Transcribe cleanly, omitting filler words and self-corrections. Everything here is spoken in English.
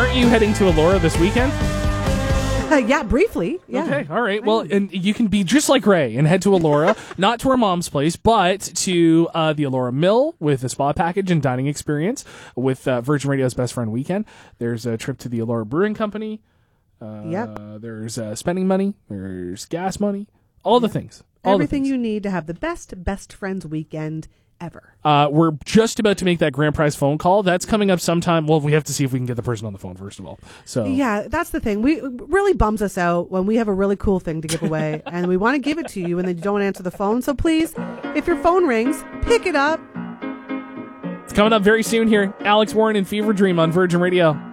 aren't you heading to Elora this weekend? Yeah, briefly. Yeah. Okay, all right. Well, and you can be just like Ray and head to Elora, not to her mom's place, but to the Elora Mill with a spa package and dining experience with Virgin Radio's Best Friend Weekend. There's a trip to the Elora Brewing Company. There's spending money. There's gas money. All the things. Everything you need to have the best friends weekend ever. We're just about to make that grand prize phone call. That's coming up sometime. Well, we have to see if we can get the person on the phone first of all. So yeah, that's the thing. It really bums us out when we have a really cool thing to give away and we want to give it to you and then you don't answer the phone. So please, if your phone rings, pick it up. It's coming up very soon here. Alex Warren and Fever Dream on Virgin Radio.